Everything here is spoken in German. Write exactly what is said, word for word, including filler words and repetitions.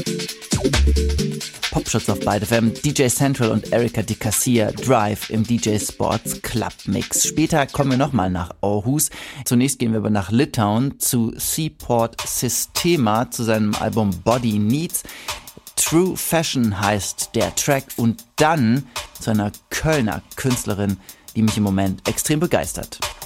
Popschutz auf beide F M, D J Central und Erika Di Cassia, Drive im D J Sports Club Mix. Später kommen wir nochmal nach Aarhus. Zunächst gehen wir aber nach Litauen zu Seaport Systema, zu seinem Album Body Needs. True Fashion heißt der Track und dann zu einer Kölner Künstlerin, die mich im Moment extrem begeistert.